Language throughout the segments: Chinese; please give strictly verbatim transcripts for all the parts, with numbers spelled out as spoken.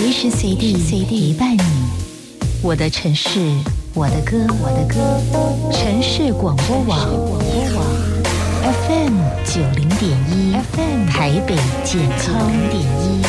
随时随地随地陪伴你。我的城市，我的歌，我的歌。城市广播网 F M 九零点一 ，F M 台北健康点一。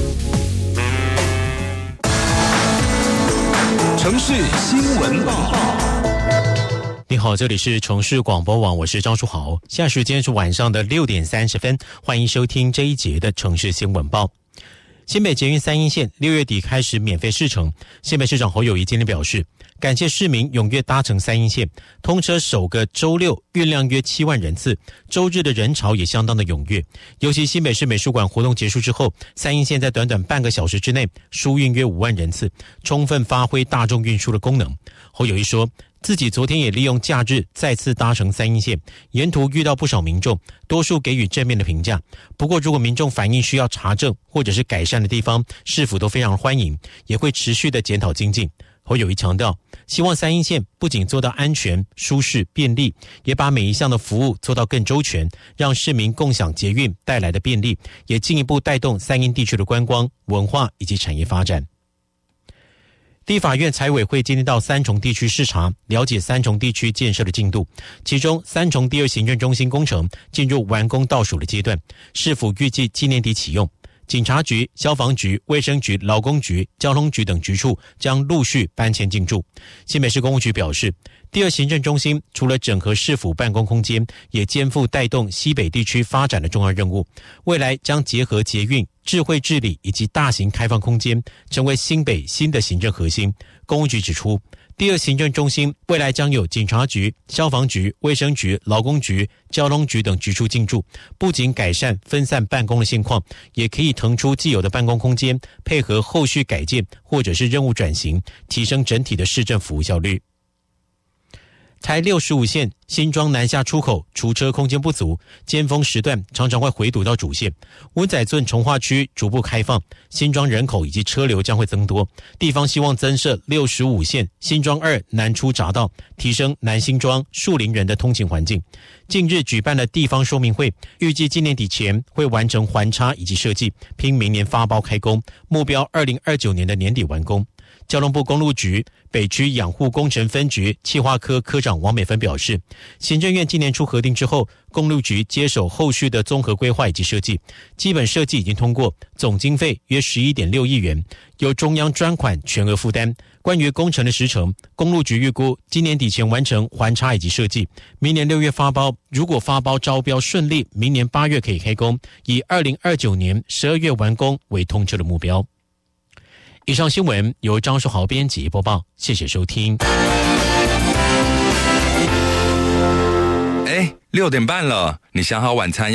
城市新闻报报。 你好，这里是城市广播网，我是张书豪。现在时间是晚上的六点三十分，欢迎收听这一节的城市新闻报。新北捷运三鶯线六月底开始免费试乘，新北市长侯友宜今天表示，感谢市民踊跃搭乘三鶯线，通车首个周六运量约七万人次，周日的人潮也相当的踊跃。尤其新北市美术馆活动结束之后，三鶯线在短短半个小时之内疏运约五万人次，充分发挥大众运输的功能。侯友宜说，自己昨天也利用假日再次搭乘三鶯线，沿途遇到不少民众，多数给予正面的评价。不过如果民众反映需要查证或者是改善的地方，市府都非常欢迎，也会持续的检讨精进。侯友宜强调，希望三鶯线不仅做到安全、舒适、便利，也把每一项的服务做到更周全，让市民共享捷运带来的便利，也进一步带动三鶯地区的观光、文化以及产业发展。地法院财委会今天到三重地区视察，了解三重地区建设的进度。其中三重第二行政中心工程进入完工倒数的阶段，市府预计今年底启用。警察局、消防局、卫生局、劳工局、交通局等局处将陆续搬迁进驻。新北市公务局表示，第二行政中心除了整合市府办公空间，也肩负带动西北地区发展的重要任务。未来将结合捷运、智慧治理以及大型开放空间，成为新北新的行政核心。公务局指出，第二行政中心未来将有警察局、消防局、卫生局、劳工局、交通局等局处进驻，不仅改善分散办公的现况，也可以腾出既有的办公空间，配合后续改建或者是任务转型，提升整体的市政服务效率。台六十五线新庄南下出口除车空间不足，尖峰时段常常会回堵到主线。文仔圳重划区逐步开放，新庄人口以及车流将会增多，地方希望增设六十五线新庄二南出匝道，提升南新庄树林人的通勤环境。近日举办了地方说明会，预计今年底前会完成环插以及设计，拼明年发包开工，目标二零二九年的年底完工。交通部公路局北区养护工程分局企划科科长王美芬表示，行政院今年初核定之后，公路局接手后续的综合规划以及设计，基本设计已经通过，总经费约 十一点六亿元，由中央专款全额负担。关于工程的时程，公路局预估今年底前完成环插以及设计，明年六月发包，如果发包招标顺利，明年八月可以开工，以二零二九年十二月完工为通车的目标。以上新闻由张书豪编辑播报，谢谢收听。 哎，六点半了，你想好晚餐要